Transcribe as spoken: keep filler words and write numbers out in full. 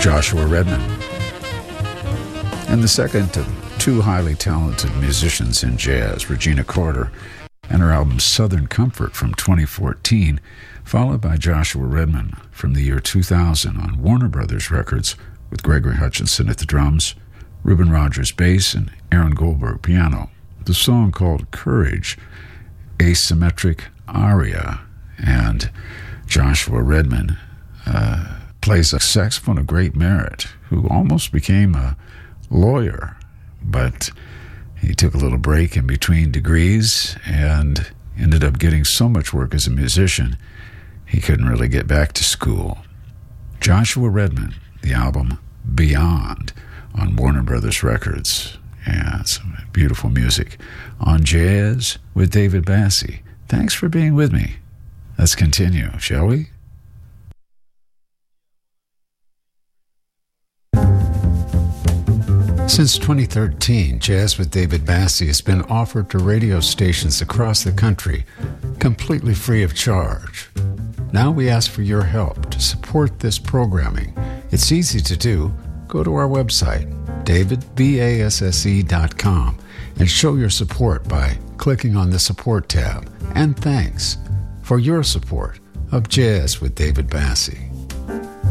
Joshua Redman. And the second of two highly talented musicians in jazz, Regina Carter, and her album Southern Comfort from twenty fourteen, followed by Joshua Redman from the year two thousand on Warner Brothers Records with Gregory Hutchinson at the drums, Reuben Rogers bass, and Aaron Goldberg piano. The song called Courage, Asymmetric Aria, and Joshua Redman uh, plays a saxophone of great merit who almost became a lawyer, but he took a little break in between degrees and ended up getting so much work as a musician he couldn't really get back to school. Joshua Redman, the album Beyond on Warner Brothers Records. Yeah, some beautiful music on Jazz with David Bassie. Thanks for being with me. Let's continue, shall we? Since twenty thirteen, Jazz with David Bassie has been offered to radio stations across the country, completely free of charge. Now we ask for your help to support this programming. It's easy to do. Go to our website, david basse dot com, and show your support by clicking on the Support tab. And thanks for your support of Jazz with David Bassie.